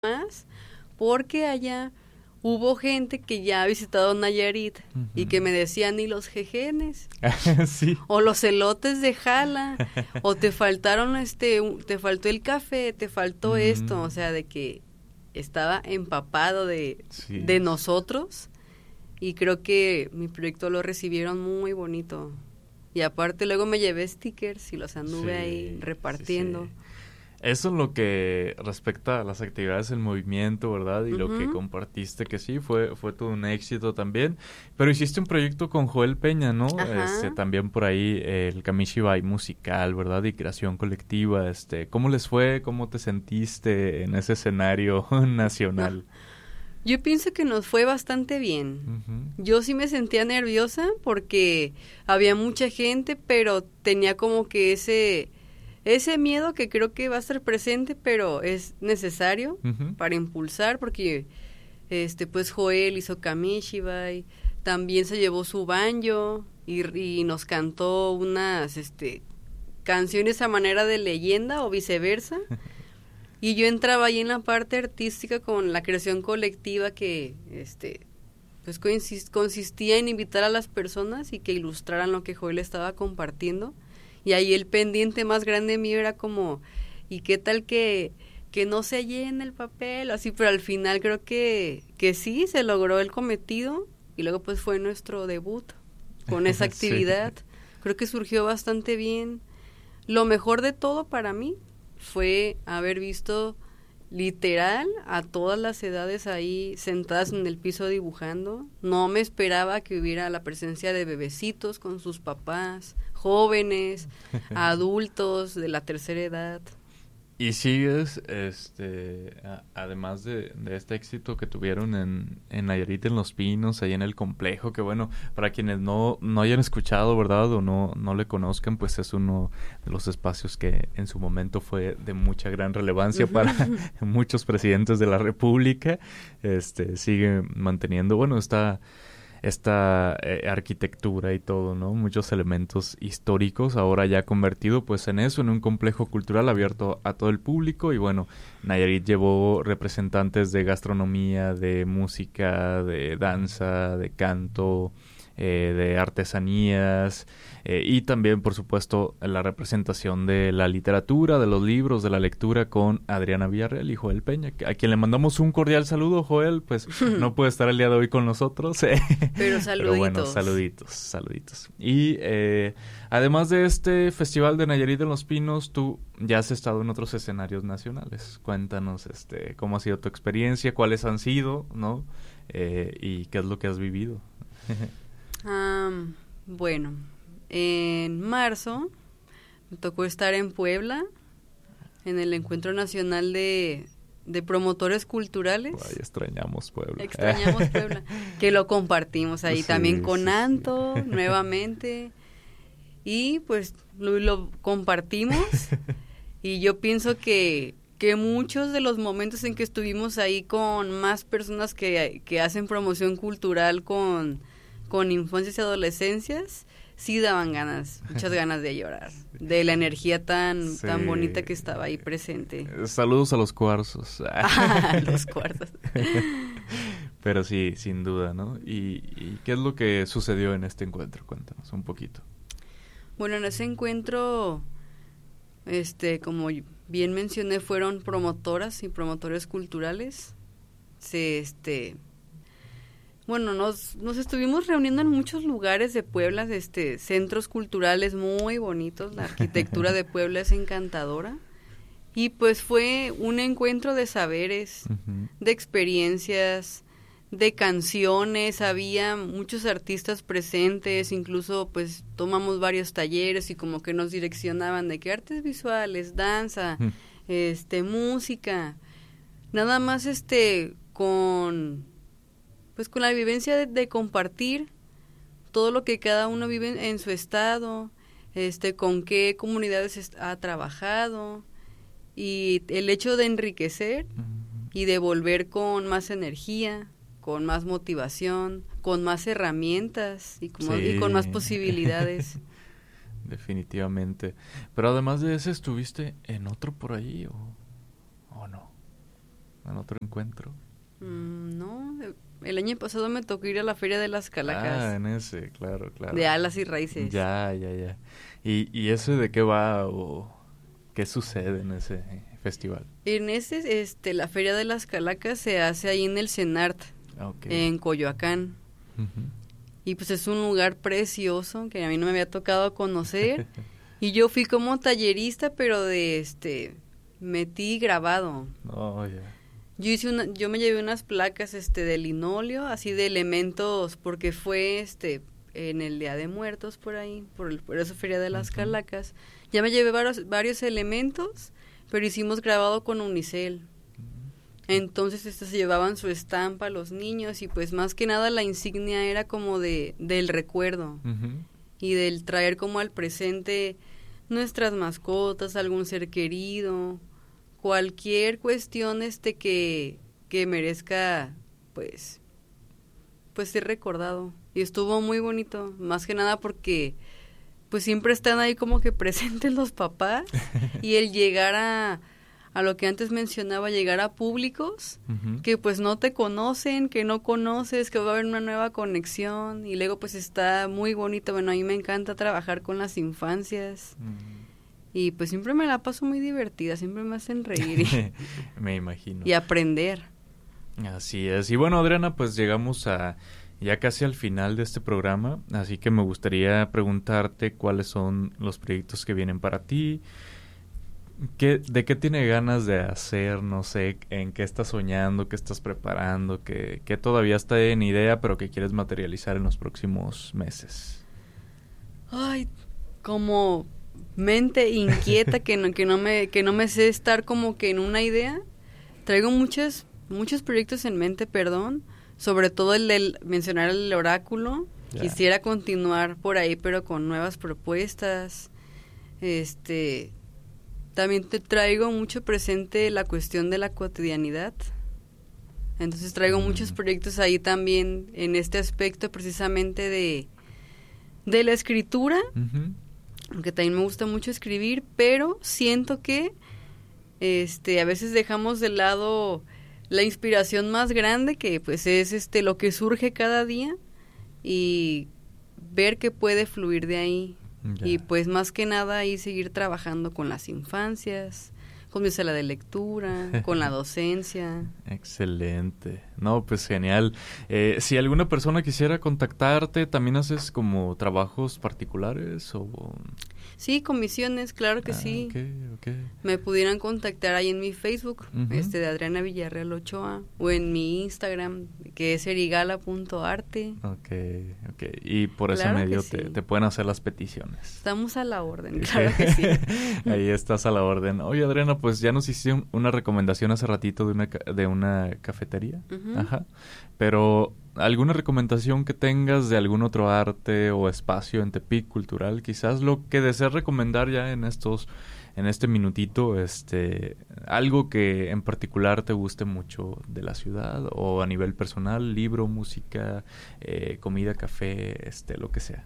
más, porque allá hubo gente que ya ha visitado Nayarit y que me decían, ¿y los jejenes? Sí. O los elotes de Jala, o te faltaron te faltó el café, te faltó esto, o sea, de que estaba empapado de nosotros, y creo que mi proyecto lo recibieron muy bonito. Y aparte luego me llevé stickers y los anduve ahí repartiendo. Sí. Eso en lo que respecta a las actividades del movimiento, ¿verdad? Y lo que compartiste, que sí, fue todo un éxito también. Pero hiciste un proyecto con Joel Peña, ¿no? También por ahí el Kamishibai musical, ¿verdad? Y creación colectiva. ¿Cómo les fue? ¿Cómo te sentiste en ese escenario nacional? Yo pienso que nos fue bastante bien. Yo sí me sentía nerviosa porque había mucha gente, pero tenía como que ese miedo que creo que va a estar presente, pero es necesario para impulsar, porque pues Joel hizo Kamishibai, también se llevó su banjo y nos cantó unas canciones a manera de leyenda o viceversa. Y yo entraba ahí en la parte artística con la creación colectiva que pues consistía en invitar a las personas y que ilustraran lo que Joel estaba compartiendo. Y ahí el pendiente más grande mío era como, ¿y qué tal que no se llene el papel? Así, pero al final creo que sí, se logró el cometido, y luego pues fue nuestro debut con esa actividad. Sí. Creo que surgió bastante bien. Lo mejor de todo para mí fue haber visto literal a todas las edades ahí sentadas en el piso dibujando. No me esperaba que hubiera la presencia de bebecitos con sus papás, jóvenes, adultos de la tercera edad. Y sigues, además de este éxito que tuvieron en Nayarit, en Los Pinos, ahí en el complejo, que bueno, para quienes no hayan escuchado, ¿verdad? O no le conozcan, pues es uno de los espacios que en su momento fue de mucha gran relevancia para muchos presidentes de la República. Sigue manteniendo, bueno, esta arquitectura y todo, ¿no? Muchos elementos históricos, ahora ya convertido pues en eso, en un complejo cultural abierto a todo el público. Y bueno, Nayarit llevó representantes de gastronomía, de música, de danza, de canto, de artesanías, y también, por supuesto, la representación de la literatura, de los libros, de la lectura, con Adriana Villarreal y Joel Peña, a quien le mandamos un cordial saludo. Joel, pues no puede estar el día de hoy con nosotros, pero saluditos. Pero bueno, saluditos. Y además de este Festival de Nayarit en Los Pinos, tú ya has estado en otros escenarios nacionales. Cuéntanos cómo ha sido tu experiencia, cuáles han sido, ¿no? Y qué es lo que has vivido. Bueno, en marzo me tocó estar en Puebla en el Encuentro Nacional de promotores culturales. Ay, extrañamos Puebla, que lo compartimos ahí también con Anto nuevamente, y pues lo compartimos. Y yo pienso que muchos de los momentos en que estuvimos ahí con más personas que hacen promoción cultural con infancias y adolescencias, sí daban muchas ganas de llorar, de la energía tan bonita que estaba ahí presente. Saludos a los cuarzos. Los cuarzos. Pero sí, sin duda, ¿no? ¿Y qué es lo que sucedió en este encuentro? Cuéntanos un poquito. Bueno, en ese encuentro, como bien mencioné, fueron promotoras y promotores culturales. Bueno, nos estuvimos reuniendo en muchos lugares de Puebla, centros culturales muy bonitos. La arquitectura de Puebla es encantadora. Y pues fue un encuentro de saberes, de experiencias, de canciones. Había muchos artistas presentes, incluso pues tomamos varios talleres y como que nos direccionaban de que artes visuales, danza, música. Nada más con la vivencia de compartir todo lo que cada uno vive en su estado, con qué comunidades ha trabajado, y el hecho de enriquecer y de volver con más energía, con más motivación, con más herramientas y con más posibilidades. Definitivamente. Pero además de ese, ¿estuviste en otro por ahí o no? en otro encuentro? No, el año pasado me tocó ir a la Feria de las Calacas. En ese, claro. De alas y raíces. Ya. ¿Y ese de qué va o qué sucede en ese festival? En ese, la Feria de las Calacas se hace ahí en el CENART, en Coyoacán. Uh-huh. Y pues es un lugar precioso que a mí no me había tocado conocer. Y yo fui como tallerista, pero metí grabado. Yo me llevé unas placas de linóleo, así de elementos, porque fue en el Día de Muertos por ahí, por esa Feria de las Calacas. Ya me llevé varios elementos, pero hicimos grabado con unicel. Entonces se llevaban su estampa los niños y pues más que nada la insignia era como del recuerdo. Uh-huh. Y del traer como al presente nuestras mascotas, algún ser querido, cualquier cuestión que merezca pues ser recordado. Y estuvo muy bonito, más que nada porque pues siempre están ahí como que presentes los papás y el llegar a lo que antes mencionaba, llegar a públicos uh-huh. que pues no te conocen, que no conoces, que va a haber una nueva conexión y luego pues está muy bonito. Bueno, a mí me encanta trabajar con las infancias uh-huh. y pues siempre me la paso muy divertida, siempre me hacen reír. Me imagino. Y aprender. Así es. Y bueno, Adriana, pues llegamos ya casi al final de este programa, así que me gustaría preguntarte cuáles son los proyectos que vienen para ti. ¿De qué tiene ganas de hacer? No sé, en qué estás soñando, qué estás preparando, que todavía está en idea, pero que quieres materializar en los próximos meses. Ay, como mente inquieta que no me sé estar como que en una idea. Traigo muchos proyectos en mente, sobre todo el de mencionar el oráculo. Yeah. Quisiera continuar por ahí, pero con nuevas propuestas. También te traigo mucho presente la cuestión de la cotidianidad. Entonces traigo muchos proyectos ahí también en este aspecto precisamente de la escritura, uh-huh. Aunque también me gusta mucho escribir, pero siento que a veces dejamos de lado la inspiración más grande que pues es lo que surge cada día y ver que puede fluir de ahí. Ya. Y pues más que nada ahí seguir trabajando con las infancias, con mi sala de lectura, con la docencia. Excelente. No, pues genial. Si alguna persona quisiera contactarte, ¿también haces como trabajos particulares o...? Sí, comisiones, claro que sí. Okay. Me pudieran contactar ahí en mi Facebook, uh-huh. De Adriana Villarreal Ochoa, o en mi Instagram, que es erigala.arte. Okay. Y por ese medio te pueden hacer las peticiones. Estamos a la orden, claro que sí. Ahí estás a la orden. Oye, Adriana, pues ya nos hiciste una recomendación hace ratito de una cafetería. Uh-huh. Ajá. Pero ¿alguna recomendación que tengas de algún otro arte o espacio en Tepic cultural? Quizás lo que desees recomendar ya en este minutito, algo que en particular te guste mucho de la ciudad o a nivel personal, libro, música, comida, café, lo que sea.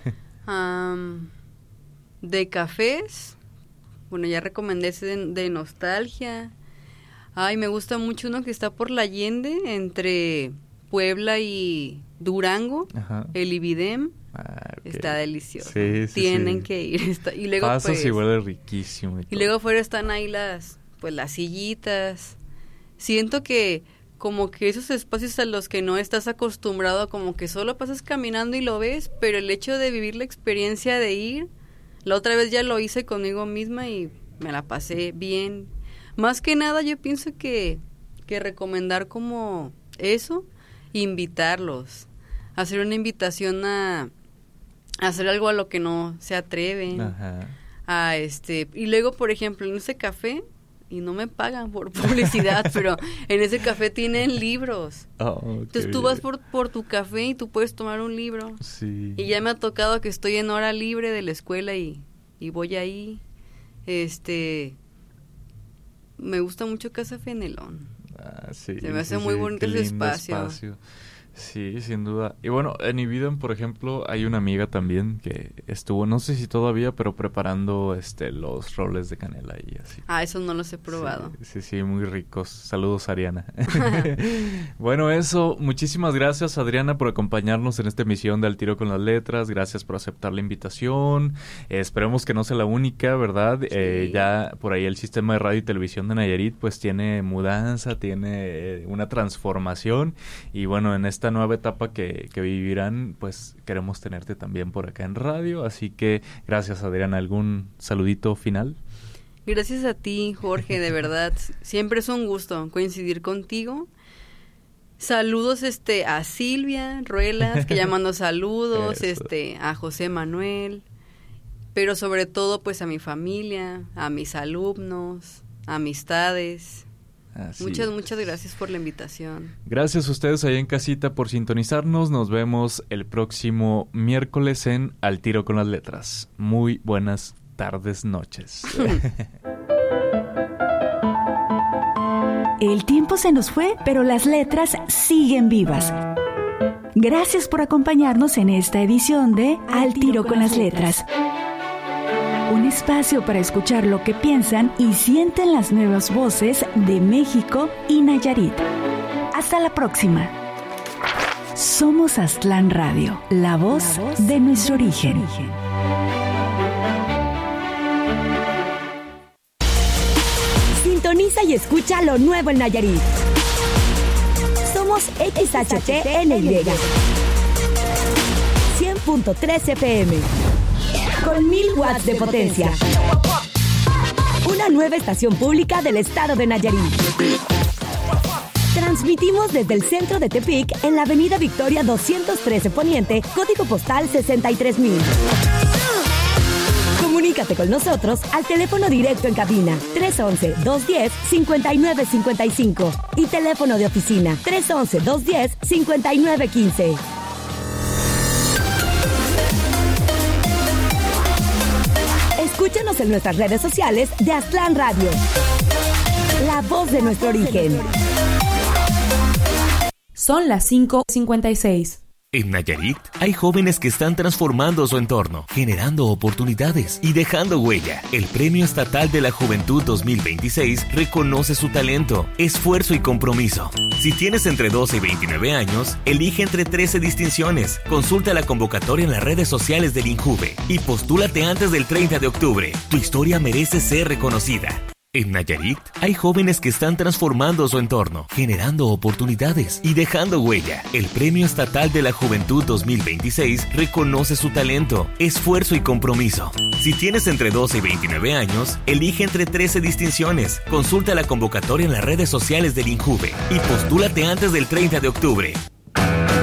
De cafés, bueno, ya recomendé ese de nostalgia. Ay, me gusta mucho uno que está por la Allende, entre Puebla y Durango, ajá. El Ibidem. Okay. Está delicioso. Sí, Tienen que ir. Y luego, pasas pues, y huele riquísimo. Y luego afuera están ahí las sillitas. Siento que como que esos espacios a los que no estás acostumbrado, como que solo pasas caminando y lo ves, pero el hecho de vivir la experiencia de ir, la otra vez ya lo hice conmigo misma y me la pasé bien. Más que nada yo pienso que recomendar como eso, invitarlos, hacer una invitación a hacer algo a lo que no se atreven. Ajá. Y luego, por ejemplo, en ese café, y no me pagan por publicidad, pero en ese café tienen libros. Entonces tú vas por tu café y tú puedes tomar un libro. Sí. Y ya me ha tocado que estoy en hora libre de la escuela y voy ahí. Me gusta mucho Casa Fenelón. Sí. Se me hace muy bonito ese espacio. Sí, sin duda. Y bueno, en Ibidem, por ejemplo, hay una amiga también que estuvo, no sé si todavía, pero preparando los roles de canela y así. Eso no los he probado. Sí, muy ricos. Saludos, Ariana. Bueno, eso, muchísimas gracias, Adriana, por acompañarnos en esta emisión de Al Tiro con las Letras. Gracias por aceptar la invitación. Esperemos que no sea la única, ¿verdad? Sí. Ya por ahí el sistema de radio y televisión de Nayarit pues tiene mudanza, tiene una transformación, y bueno, en esta nueva etapa que vivirán, pues queremos tenerte también por acá en radio. Así que gracias, Adriana. ¿Algún saludito final? Gracias a ti, Jorge, de verdad. Siempre es un gusto coincidir contigo. Saludos a Silvia Ruelas, que ya mandó saludos, a José Manuel, pero sobre todo pues a mi familia, a mis alumnos, amistades. Muchas gracias por la invitación. Gracias a ustedes allá en casita por sintonizarnos. Nos vemos el próximo miércoles en Al Tiro con las Letras. Muy buenas tardes, noches. El tiempo se nos fue, pero las letras siguen vivas. Gracias por acompañarnos en esta edición de Al Tiro con las Letras. Un espacio para escuchar lo que piensan y sienten las nuevas voces de México y Nayarit. Hasta la próxima. Somos Aztlán Radio, la voz de nuestro origen. Sintoniza y escucha lo nuevo en Nayarit. Somos XHTNY 100.3 FM con 1000 watts de potencia. Una nueva estación pública del estado de Nayarit. Transmitimos desde el centro de Tepic en la avenida Victoria 213 Poniente, código postal 63000. Comunícate con nosotros al teléfono directo en cabina 311-210-5955 y teléfono de oficina 311-210-5915. Escúchanos en nuestras redes sociales de Aztlán Radio, la voz de nuestro origen. Son las 5:56. En Nayarit hay jóvenes que están transformando su entorno, generando oportunidades y dejando huella. El Premio Estatal de la Juventud 2026 reconoce su talento, esfuerzo y compromiso. Si tienes entre 12 y 29 años, elige entre 13 distinciones. Consulta la convocatoria en las redes sociales del INJUVE y postúlate antes del 30 de octubre. Tu historia merece ser reconocida. En Nayarit hay jóvenes que están transformando su entorno, generando oportunidades y dejando huella. El Premio Estatal de la Juventud 2026 reconoce su talento, esfuerzo y compromiso. Si tienes entre 12 y 29 años, elige entre 13 distinciones. Consulta la convocatoria en las redes sociales del INJUVE y postúlate antes del 30 de octubre.